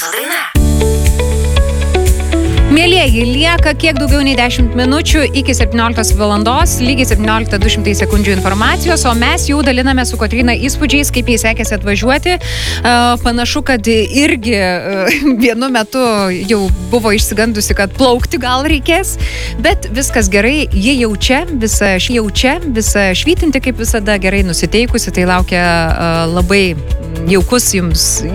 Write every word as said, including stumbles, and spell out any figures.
Jūsų daina. Mielieji, lieka kiek daugiau nei dešimt minučių iki septynioliktos valandos, lygiai septynioliktą du šimtai sekundžių informacijos, o mes jau daliname su Kotryna įspūdžiais, kaip jai sekėsi atvažiuoti. Uh, panašu, kad irgi uh, vienu metu jau buvo išsigandusi, kad plaukti gal reikės, bet viskas gerai, ji jau čia, visa, jau čia, visa švytinti kaip visada, gerai nusiteikusi, tai laukia uh, labai jaukus jums